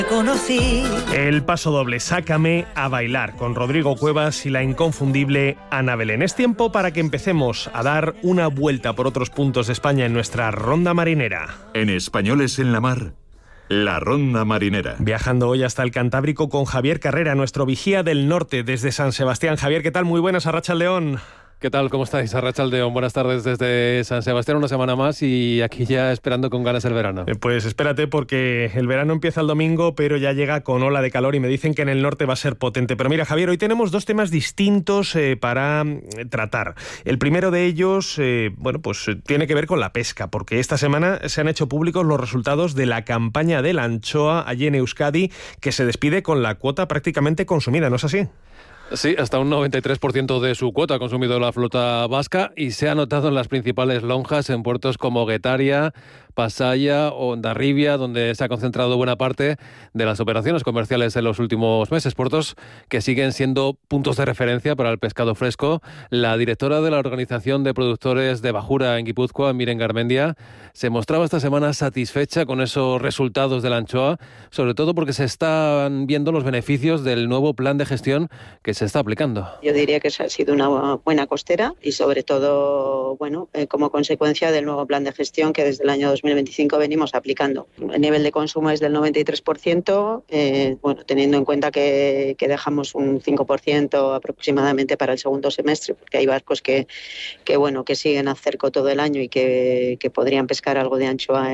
Conocí. El paso doble, Sácame a bailar, con Rodrigo Cuevas y la inconfundible Ana Belén. Es tiempo para que empecemos a dar una vuelta por otros puntos de España en nuestra ronda marinera. En Españoles en la Mar, la ronda marinera. Viajando hoy hasta el Cantábrico con Javier Carrera, nuestro vigía del norte desde San Sebastián. Javier, ¿qué tal? Muy buenas, arratsaldeón. ¿Qué tal? ¿Cómo estáis? Arratsaldeón, buenas tardes desde San Sebastián, una semana más y aquí ya esperando con ganas el verano. Pues espérate, porque el verano empieza el domingo, pero ya llega con ola de calor y me dicen que en el norte va a ser potente. Pero mira, Javier, hoy tenemos dos temas distintos para tratar. El primero de ellos, tiene que ver con la pesca, porque esta semana se han hecho públicos los resultados de la campaña de la anchoa allí en Euskadi, que se despide con la cuota prácticamente consumida, ¿no es así? Sí, hasta un 93% de su cuota ha consumido la flota vasca y se ha notado en las principales lonjas en puertos como Guetaria, Pasaia o Hondarribia, donde se ha concentrado buena parte de las operaciones comerciales en los últimos meses. Puertos que siguen siendo puntos de referencia para el pescado fresco. La directora de la Organización de Productores de Bajura en Guipúzcoa, Miren Garmendia, se mostraba esta semana satisfecha con esos resultados de la anchoa, sobre todo porque se están viendo los beneficios del nuevo plan de gestión que se está aplicando. Yo diría que ha sido una buena costera y sobre todo, como consecuencia del nuevo plan de gestión que desde el año 2025 venimos aplicando. El nivel de consumo es del 93%, teniendo en cuenta que dejamos un 5% aproximadamente para el segundo semestre, porque hay barcos que siguen a cerco todo el año y que podrían pescar algo de anchoa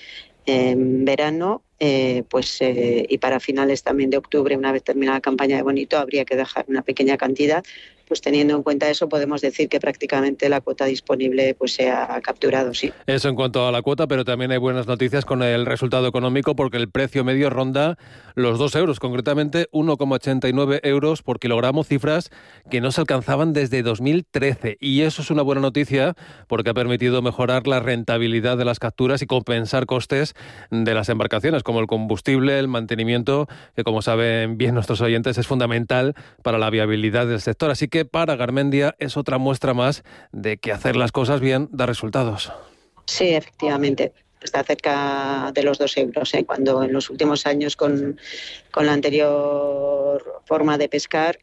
en verano. Y para finales también de octubre, una vez terminada la campaña de bonito, habría que dejar una pequeña cantidad. Pues teniendo en cuenta eso, podemos decir que prácticamente la cuota disponible se ha capturado, sí. Eso en cuanto a la cuota, pero también hay buenas noticias con el resultado económico, porque el precio medio ronda los 2 euros, concretamente 1,89 euros por kilogramo, cifras que no se alcanzaban desde 2013. Y eso es una buena noticia porque ha permitido mejorar la rentabilidad de las capturas y compensar costes de las embarcaciones, como el combustible, el mantenimiento, que como saben bien nuestros oyentes es fundamental para la viabilidad del sector. Así que para Garmendia es otra muestra más de que hacer las cosas bien da resultados. Sí, efectivamente. Está cerca de los 2 euros, cuando en los últimos años con la anterior forma de pescar,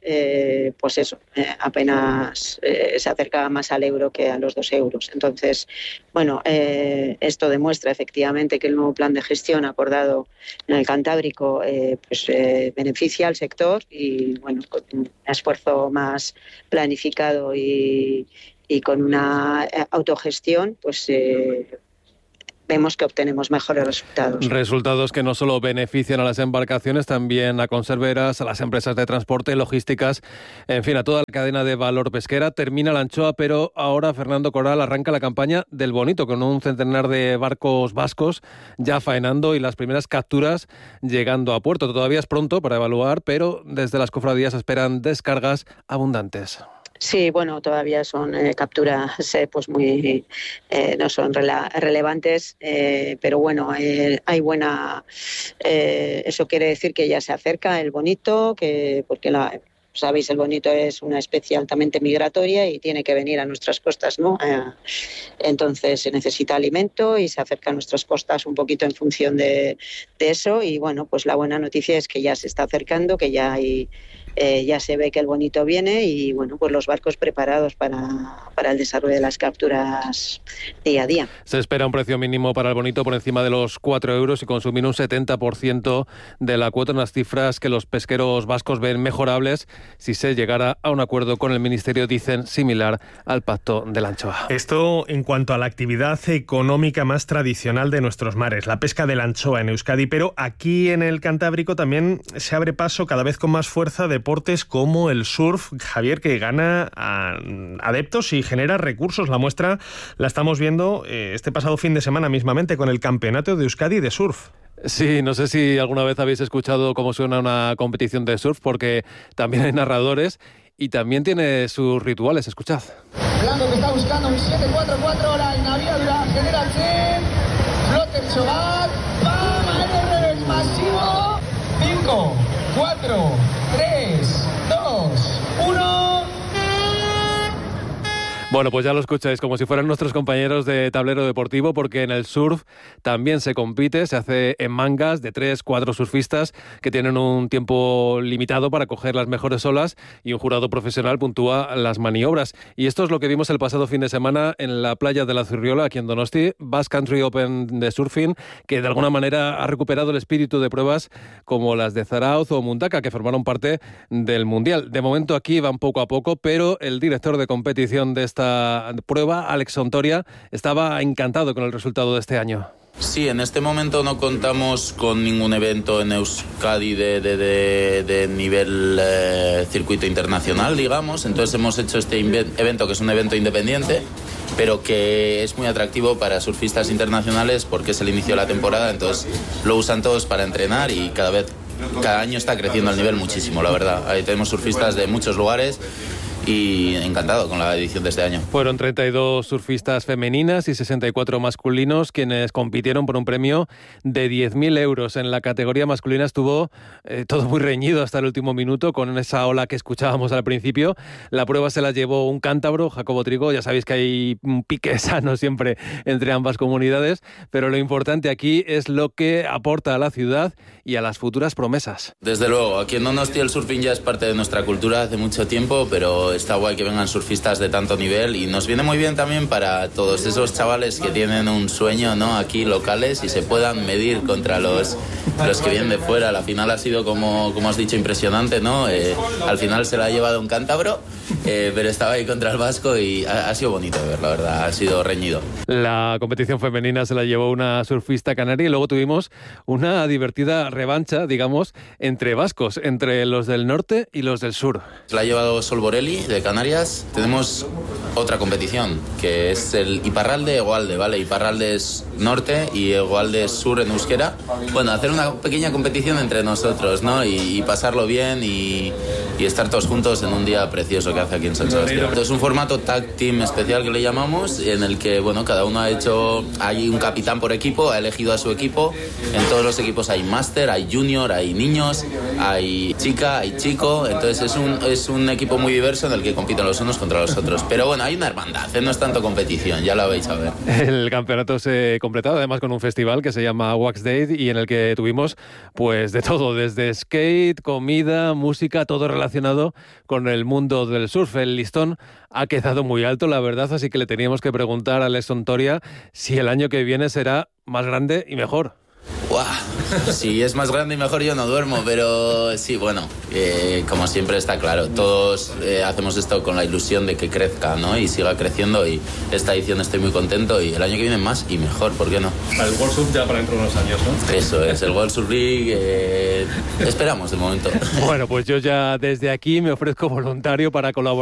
apenas se acercaba más al euro que a los 2 euros. Entonces, esto demuestra efectivamente que el nuevo plan de gestión acordado en el Cantábrico beneficia al sector y, con un esfuerzo más planificado y con una autogestión, vemos que obtenemos mejores resultados. Resultados que no solo benefician a las embarcaciones, también a conserveras, a las empresas de transporte, logísticas, en fin, a toda la cadena de valor pesquera. Termina la anchoa, pero ahora Fernando Coral arranca la campaña del bonito, con un centenar de barcos vascos ya faenando y las primeras capturas llegando a puerto. Todavía es pronto para evaluar, pero desde las cofradías esperan descargas abundantes. Sí, todavía son capturas no son relevantes, pero hay buena. Eso quiere decir que ya se acerca el bonito, porque sabéis, el bonito es una especie altamente migratoria y tiene que venir a nuestras costas, ¿no? Entonces se necesita alimento y se acerca a nuestras costas un poquito en función de eso. Y la buena noticia es que ya se está acercando, que ya hay. Ya se ve que el bonito viene y los barcos preparados para el desarrollo de las capturas día a día. Se espera un precio mínimo para el bonito por encima de los 4 euros y consumir un 70% de la cuota, unas cifras que los pesqueros vascos ven mejorables si se llegara a un acuerdo con el Ministerio, dicen, similar al Pacto de la Anchoa. Esto en cuanto a la actividad económica más tradicional de nuestros mares, la pesca de la anchoa en Euskadi, pero aquí en el Cantábrico también se abre paso cada vez con más fuerza deportes como el surf, Javier, que gana adeptos y genera recursos. La muestra la estamos viendo este pasado fin de semana mismamente con el Campeonato de Euskadi de Surf. Sí, no sé si alguna vez habéis escuchado cómo suena una competición de surf, porque también hay narradores y también tiene sus rituales. Escuchad. Blanco que está buscando un 7-4-4, la inaviadura, genera Chen, Flotter Chogat, ¡pam! El revés masivo, 5, 4, 3, 2, 1... Bueno, pues ya lo escucháis, como si fueran nuestros compañeros de tablero deportivo, porque en el surf también se compite, se hace en mangas de 3-4 surfistas que tienen un tiempo limitado para coger las mejores olas y un jurado profesional puntúa las maniobras. Y esto es lo que vimos el pasado fin de semana en la playa de la Zurriola, aquí en Donosti, Basque Country Open de surfing, que de alguna manera ha recuperado el espíritu de pruebas como las de Zarauz o Mundaka, que formaron parte del Mundial. De momento aquí van poco a poco, pero el director de competición de esta prueba, Alex Sontoria, estaba encantado con el resultado de este año. Sí, en este momento no contamos con ningún evento en Euskadi de nivel circuito internacional, digamos. Entonces hemos hecho este evento, que es un evento independiente, pero que es muy atractivo para surfistas internacionales porque es el inicio de la temporada. Entonces lo usan todos para entrenar y cada año está creciendo el nivel muchísimo, la verdad. Ahí tenemos surfistas de muchos lugares y encantado con la edición de este año. Fueron 32 surfistas femeninas y 64 masculinos quienes compitieron por un premio de 10.000 euros. En la categoría masculina estuvo todo muy reñido hasta el último minuto con esa ola que escuchábamos al principio. La prueba se la llevó un cántabro, Jacobo Trigo. Ya sabéis que hay un pique sano siempre entre ambas comunidades, pero lo importante aquí es lo que aporta a la ciudad y a las futuras promesas. Desde luego, aquí en Donosti el surfing ya es parte de nuestra cultura hace mucho tiempo, pero está guay que vengan surfistas de tanto nivel y nos viene muy bien también para todos esos chavales que tienen un sueño, ¿no?, aquí locales y se puedan medir contra los que vienen de fuera. La final ha sido, como has dicho, impresionante, ¿no? Al final se la ha llevado un cántabro, pero estaba ahí contra el vasco y ha sido bonito de ver, la verdad, ha sido reñido. La competición femenina se la llevó una surfista canaria y luego tuvimos una divertida revancha, digamos, entre vascos, entre los del norte y los del sur. Se la ha llevado Sol Borelli, de Canarias. Tenemos otra competición, que es el Iparralde-Hegoalde, ¿vale? Iparralde es norte y Hegoalde es sur en euskera. Bueno, hacer una pequeña competición entre nosotros, ¿no? Y pasarlo bien y estar todos juntos en un día precioso que hace aquí en San Sebastián. Entonces, es un formato tag team especial que le llamamos, en el que, bueno, cada uno hay un capitán por equipo, ha elegido a su equipo. En todos los equipos hay máster, hay junior, hay niños, hay chica, hay chico. Entonces es un equipo muy diverso en el que compiten los unos contra los otros. Pero bueno, hay una hermandad, no es tanto competición, ya lo vais a ver. El campeonato se completado además con un festival que se llama Wax Day y en el que tuvimos pues de todo, desde skate, comida, música, todo relacionado con el mundo del surf. El listón ha quedado muy alto, la verdad, así que le teníamos que preguntar a Alex Sontoria si el año que viene será más grande y mejor. ¡Guau! Si es más grande y mejor yo no duermo, pero sí, bueno, como siempre está claro, todos hacemos esto con la ilusión de que crezca, ¿no? Y siga creciendo, y esta edición estoy muy contento y el año que viene más y mejor, ¿por qué no? Para el World Surf ya para dentro de unos años, ¿no? Eso es, el World Surf League, esperamos de momento. Bueno, pues yo ya desde aquí me ofrezco voluntario para colaborar